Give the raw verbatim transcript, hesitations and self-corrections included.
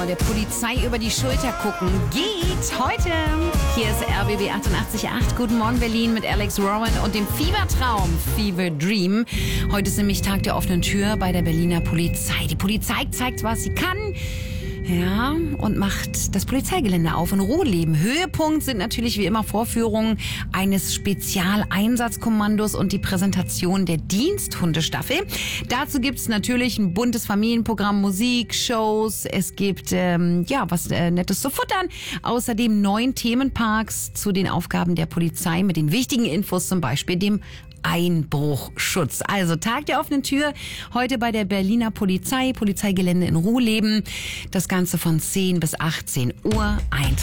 der Polizei über die Schulter gucken geht heute. Hier ist R B B achtundachtzig Komma acht. Guten Morgen Berlin mit Alex Rowan und dem Fiebertraum Fever Dream. Heute ist nämlich Tag der offenen Tür bei der Berliner Polizei. Die Polizei zeigt, was sie kann. Ja, und macht das Polizeigelände auf in Rohleben. Höhepunkt sind natürlich wie immer Vorführungen eines Spezialeinsatzkommandos und die Präsentation der Diensthundestaffel. Dazu gibt's natürlich ein buntes Familienprogramm, Musik, Shows. Es gibt ähm, ja was äh, Nettes zu futtern. Außerdem neun Themenparks zu den Aufgaben der Polizei mit den wichtigen Infos, zum Beispiel dem Einbruchschutz. Also Tag der offenen Tür heute bei der Berliner Polizei, Polizeigelände in Rohleben. Das Ganze von zehn bis achtzehn Uhr. Eintritt